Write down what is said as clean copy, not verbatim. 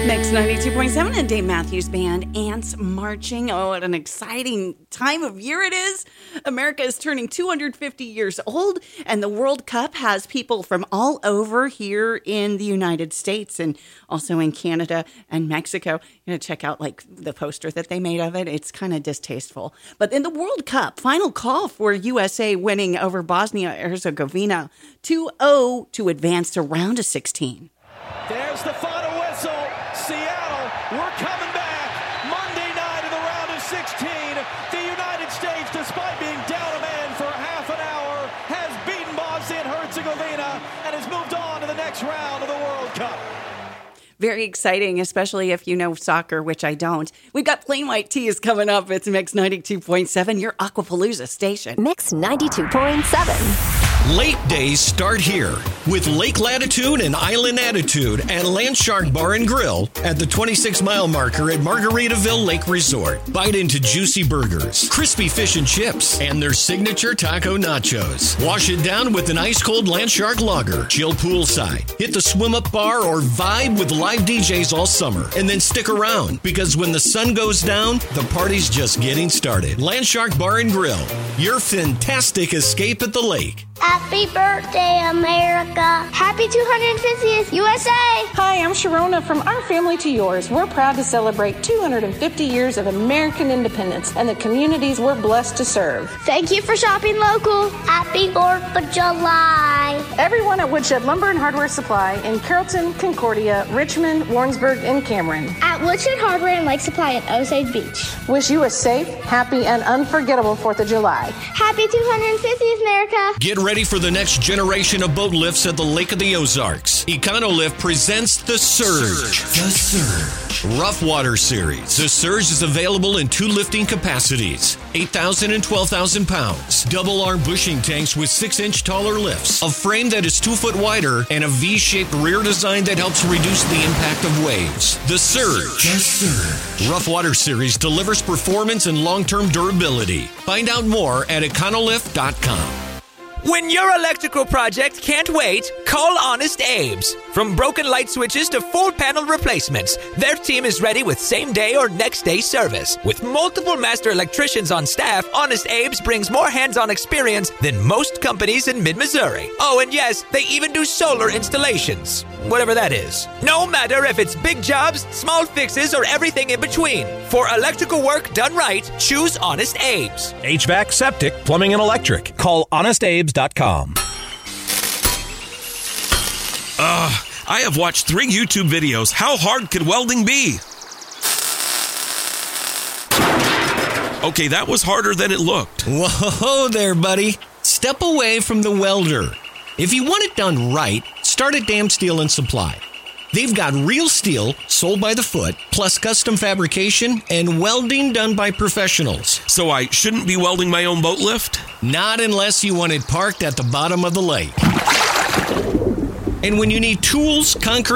Mix 92.7 and Dave Matthews Band, Ants Marching. Oh, what an exciting time of year it is. America is turning 250 years old, and the World Cup has people from all over here in the United States and also in Canada and Mexico. You know, check out like the poster that they made of it. It's kind of distasteful. But in the World Cup, final call for USA winning over Bosnia-Herzegovina 2-0 to advance to round of 16. There's the final whistle. Seattle, we're coming back. Monday night in the round of 16. The United States, despite being down a man for half an hour, has beaten Bosnia and Herzegovina and has moved on to the next round of the World Cup. Very exciting, especially if you know soccer, which I don't. We've got Plain White Tees coming up. It's Mix 92.7, your Aquapalooza station. Mix 92.7. Lake days start here with Lake Latitude and Island Attitude at Landshark Bar and Grill at the 26-mile marker at Margaritaville Lake Resort. Bite into juicy burgers, crispy fish and chips, and their signature taco nachos. Wash it down with an ice-cold Landshark lager. Chill poolside. Hit the swim-up bar or vibe with live DJs all summer. And then stick around because when the sun goes down, the party's just getting started. Landshark Bar and Grill, your fantastic escape at the lake. Happy birthday, America. Happy 250th USA. Hi, I'm Sharona from Our Family to Yours. We're proud to celebrate 250 years of American independence and the communities we're blessed to serve. Thank you for shopping local. Happy 4th of July. Everyone at Woodshed Lumber and Hardware Supply in Carrollton, Concordia, Richmond, Warrensburg, and Cameron. At Woodshed Hardware and Lake Supply at Osage Beach. Wish you a safe, happy, and unforgettable 4th of July. Happy 250th, America. Get ready for the next generation of boat lifts at the Lake of the Ozarks. Econolift presents The Surge. The Surge. Rough Water Series. The Surge is available in 2 lifting capacities, 8,000 and 12,000 pounds. Double arm bushing tanks with 6-inch taller lifts, a frame that is 2 foot wider, and a V-shaped rear design that helps reduce the impact of waves. The Surge. The Surge. Rough Water Series delivers performance and long-term durability. Find out more at econolift.com. When your electrical project can't wait, call Honest Abe's. From broken light switches to full panel replacements, their team is ready with same-day or next-day service. With multiple master electricians on staff, Honest Abe's brings more hands-on experience than most companies in mid-Missouri. Oh, and yes, they even do solar installations. Whatever that is. No matter if it's big jobs, small fixes, or everything in between. For electrical work done right, choose Honest Abe's. HVAC, septic, plumbing, and electric. Call HonestAbes.com. I have watched 3 YouTube videos. How hard could welding be? Okay, that was harder than it looked. Whoa there, buddy. Step away from the welder. If you want it done right, start at Dam Steel and Supply. They've got real steel sold by the foot, plus custom fabrication and welding done by professionals. So I shouldn't be welding my own boat lift? Not unless you want it parked at the bottom of the lake. And when you need tools, concrete,